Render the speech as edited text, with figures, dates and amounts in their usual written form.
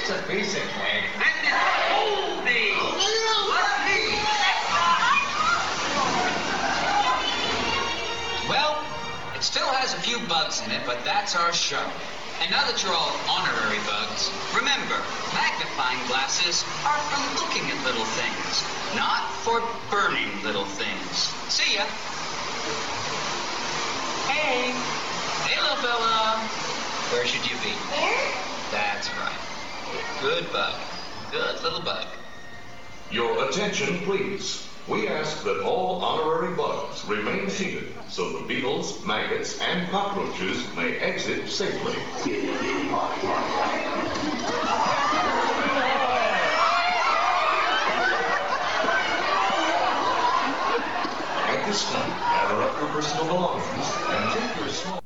It's a piece of cake. And it's moldy. Well, it still has a few bugs in it, but that's our show. And now that you're all honorary bugs, remember, magnifying glasses are for looking at little things, not for burning little things. See ya. Hey. Hey, little fella. Where should you be? There? That's right. Good bug. Good little bug. Your attention, please. We ask that all honorary bugs remain seated so the beetles, maggots, and cockroaches may exit safely. At this time, gather up your personal belongings and take your small...